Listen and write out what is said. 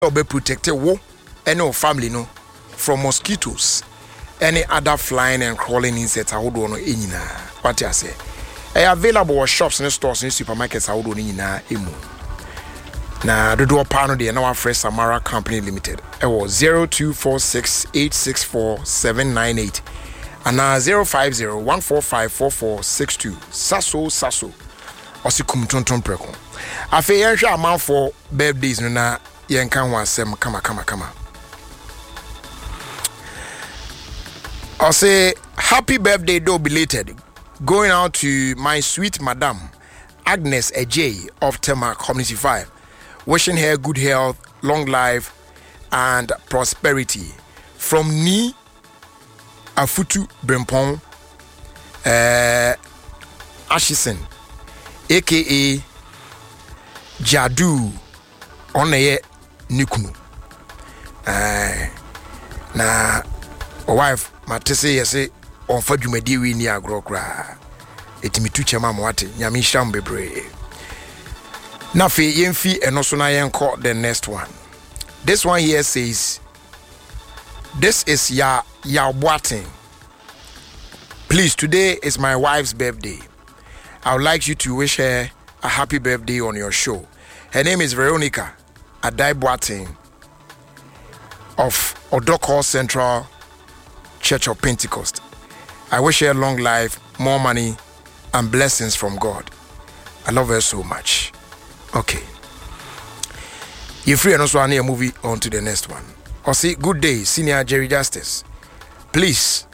be protected wo any of family no from mosquitoes, any other flying and crawling insects. I would want to what I say. Available shops and stores and supermarkets. I would want to na the door panel the now fresh Samara Company Limited. It was 0246864798 and 05014544662. Sasso Osikum tonton preko. Afe yenhwe amount for birthdays no na yenka ho asem kama. I say happy birthday though belated. Going out to my sweet madam Agnes Ejay of Tema Community 5. Wishing her good health, long life, and prosperity. From Ni Afutu Brempong Ashison, aka Jadu Oneye Nikunu. Na wife Matese yese on Fadumedi we ni agrokra. Etimitu chema mwate, nyami shambebre. Nafi yemfi enosona yenko the next one. This one here says, this is ya Boating. Please, today is my wife's birthday. I would like you to wish her a happy birthday on your show. Her name is Veronica Adai Boating of Odoko Central Church of Pentecost. I wish her long life, more money, and blessings from God. I love her so much. Okay. You're free and also a movie on to the next one. Or say, good day, Senior Jerry Justice. Please,